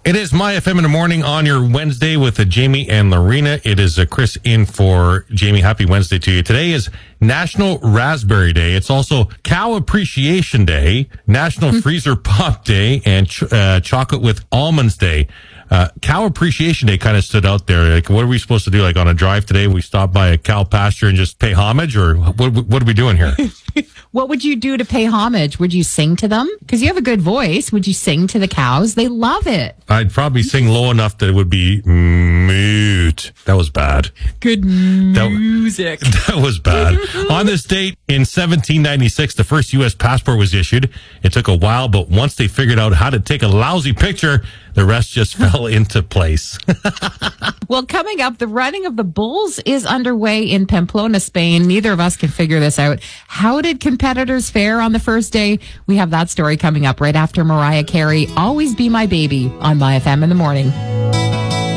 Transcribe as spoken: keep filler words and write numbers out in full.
It is My F M in the morning on your Wednesday with uh, Jamie and Lorena. It is uh, Chris in for Jamie. Happy Wednesday to you. Today is National Raspberry Day. It's also Cow Appreciation Day, National Freezer Pop Day, and ch- uh, Chocolate with Almonds Day. Uh, Cow Appreciation Day kind of stood out there. Like, what are we supposed to do? Like on a drive today, we stop by a cow pasture and just pay homage, or what? What are we doing here? What would you do to pay homage? Would you sing to them? Because you have a good voice. Would you sing to the cows? They love it. I'd probably sing low enough that it would be moot. That was bad. Good music. That, that was bad. On this date in seventeen ninety-six, the first U S passport was issued. It took a while, but once they figured out how to take a lousy picture, the rest just fell into place. Well, coming up, the running of the bulls is underway in Pamplona, Spain. Neither of us can figure this out. How did competitors fare on the first day? We have that story coming up right after Mariah Carey, Always Be My Baby, on My F M in the morning.